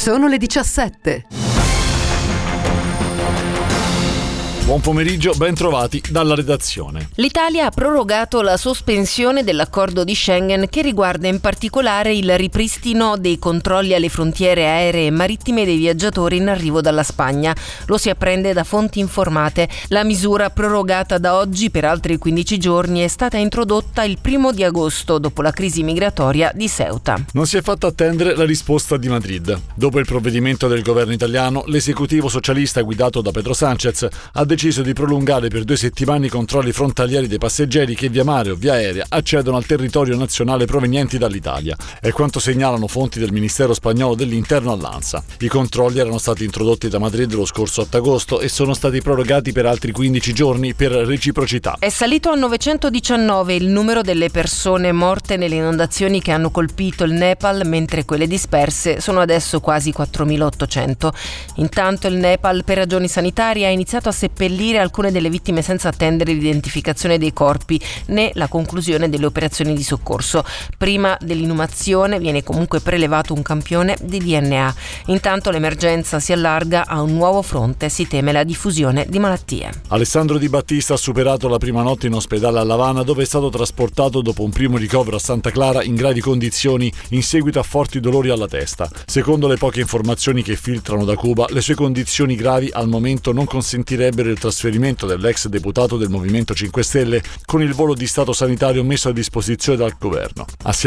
Sono le 17. Buon pomeriggio, ben trovati dalla redazione. L'Italia ha prorogato la sospensione dell'accordo di Schengen che riguarda in particolare il ripristino dei controlli alle frontiere aeree e marittime dei viaggiatori in arrivo dalla Spagna. Lo si apprende da fonti informate. La misura, prorogata da oggi per altri 15 giorni, è stata introdotta il 1 di agosto dopo la crisi migratoria di Ceuta. Non si è fatta attendere la risposta di Madrid. Dopo il provvedimento del governo italiano, l'esecutivo socialista guidato da Pedro Sánchez ha deciso di prolungare per 2 settimane i controlli frontalieri dei passeggeri che via mare o via aerea accedono al territorio nazionale provenienti dall'Italia. È quanto segnalano fonti del Ministero spagnolo dell'Interno all'ANSA. I controlli erano stati introdotti da Madrid lo scorso 8 agosto e sono stati prorogati per altri 15 giorni per reciprocità. È salito a 919 il numero delle persone morte nelle inondazioni che hanno colpito il Nepal, mentre quelle disperse sono adesso quasi 4.800. Intanto il Nepal, per ragioni sanitarie, ha iniziato a seppellire alcune delle vittime senza attendere l'identificazione dei corpi né la conclusione delle operazioni di soccorso. Prima dell'inumazione viene comunque prelevato un campione di DNA. Intanto l'emergenza si allarga a un nuovo fronte, si teme la diffusione di malattie. Alessandro Di Battista ha superato la prima notte in ospedale a La Habana, dove è stato trasportato dopo un primo ricovero a Santa Clara in gravi condizioni in seguito a forti dolori alla testa. Secondo le poche informazioni che filtrano da Cuba, le sue condizioni gravi al momento non consentirebbero il trasferimento dell'ex deputato del Movimento 5 Stelle con il volo di stato sanitario messo a disposizione dal governo.